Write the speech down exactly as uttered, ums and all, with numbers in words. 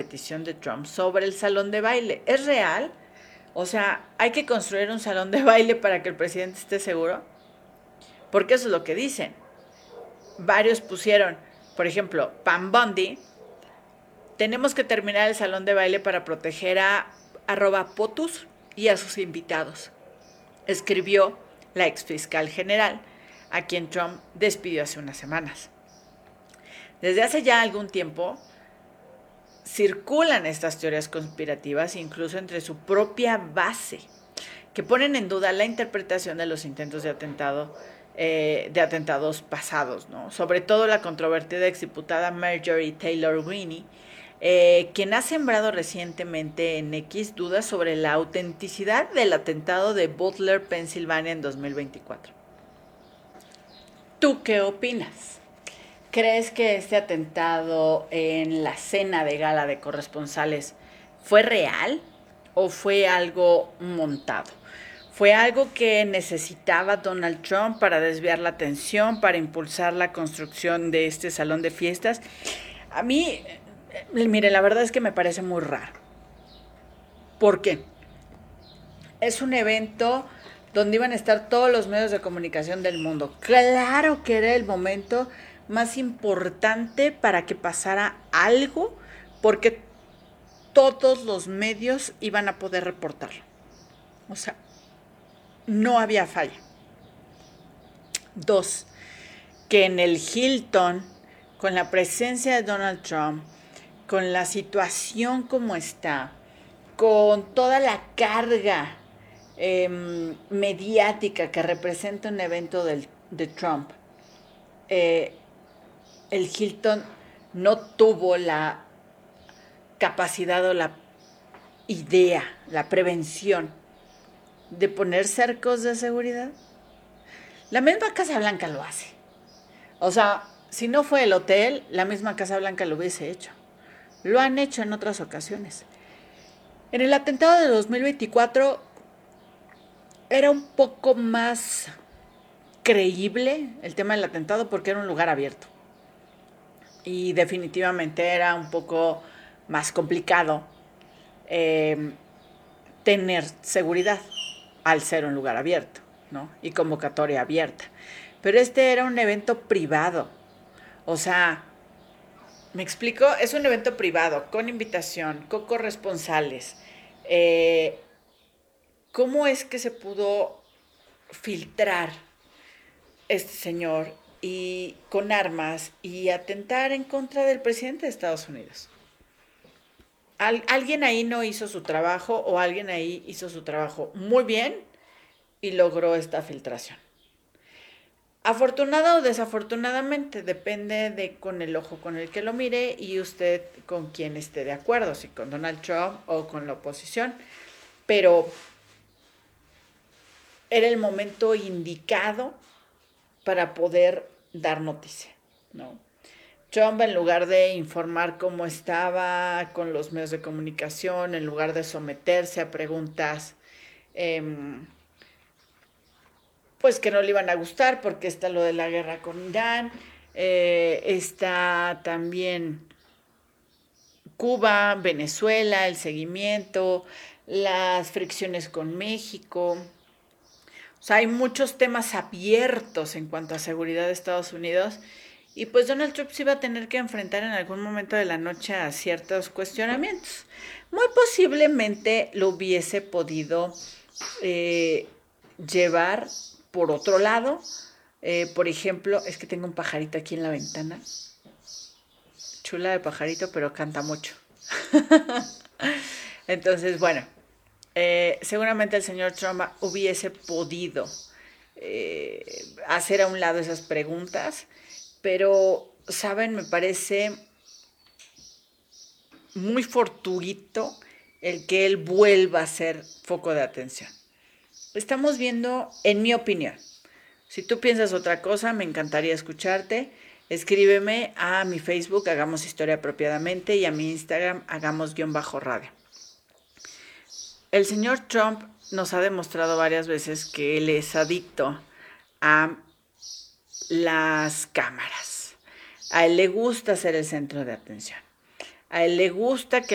petición de Trump sobre el salón de baile. ¿Es real? O sea, ¿hay que construir un salón de baile para que el presidente esté seguro? Porque eso es lo que dicen. Varios pusieron, por ejemplo, Pam Bondi, tenemos que terminar el salón de baile para proteger a arroba POTUS y a sus invitados, escribió la ex fiscal general, a quien Trump despidió hace unas semanas. Desde hace ya algún tiempo circulan estas teorías conspirativas, incluso entre su propia base, que ponen en duda la interpretación de los intentos de atentado, eh, de atentados pasados, ¿no? Sobre todo la controvertida exdiputada Marjorie Taylor Greene, eh, quien ha sembrado recientemente en X dudas sobre la autenticidad del atentado de Butler, Pensilvania, en dos mil veinticuatro. ¿Tú qué opinas? ¿Crees que este atentado en la cena de gala de corresponsales fue real o fue algo montado? ¿Fue algo que necesitaba Donald Trump para desviar la atención, para impulsar la construcción de este salón de fiestas? A mí, mire, la verdad es que me parece muy raro. ¿Por qué? Es un evento donde iban a estar todos los medios de comunicación del mundo. Claro que era el momento más importante para que pasara algo, porque todos los medios iban a poder reportarlo. O sea, no había falla. Dos, que en el Hilton, con la presencia de Donald Trump, con la situación como está, con toda la carga eh, mediática que representa un evento del, de Trump, eh, el Hilton no tuvo la capacidad o la idea, la prevención de poner cercos de seguridad. La misma Casa Blanca lo hace. O sea, si no fue el hotel, la misma Casa Blanca lo hubiese hecho. Lo han hecho en otras ocasiones. En el atentado de dos mil veinticuatro era un poco más creíble el tema del atentado porque era un lugar abierto. Y definitivamente era un poco más complicado eh, tener seguridad al ser un lugar abierto, ¿no? Y convocatoria abierta. Pero este era un evento privado. O sea, ¿me explico? Es un evento privado, con invitación, con corresponsales. Eh, ¿Cómo es que se pudo filtrar este señor y con armas y atentar en contra del presidente de Estados Unidos? Al, alguien ahí no hizo su trabajo o alguien ahí hizo su trabajo muy bien y logró esta filtración. Afortunada o desafortunadamente, depende de con el ojo con el que lo mire y usted con quién esté de acuerdo, si con Donald Trump o con la oposición. Pero era el momento indicado para poder dar noticia, ¿no? Trump, en lugar de informar cómo estaba con los medios de comunicación, en lugar de someterse a preguntas eh, pues que no le iban a gustar, porque está lo de la guerra con Irán, eh, está también Cuba, Venezuela, el seguimiento, las fricciones con México. O sea, hay muchos temas abiertos en cuanto a seguridad de Estados Unidos. Y pues Donald Trump se iba a tener que enfrentar en algún momento de la noche a ciertos cuestionamientos. Muy posiblemente lo hubiese podido eh, llevar por otro lado. Eh, por ejemplo, es que tengo un pajarito aquí en la ventana. Chula de pajarito, pero canta mucho. Entonces, bueno, eh, seguramente el señor Trump hubiese podido eh, hacer a un lado esas preguntas. Pero, ¿saben? Me parece muy fortuito el que él vuelva a ser foco de atención. Estamos viendo, en mi opinión, si tú piensas otra cosa, me encantaría escucharte. Escríbeme a mi Facebook, Hagamos Historia Apropiadamente, y a mi Instagram, Hagamos-radio. El señor Trump nos ha demostrado varias veces que él es adicto a las cámaras. A él le gusta ser el centro de atención. A él le gusta que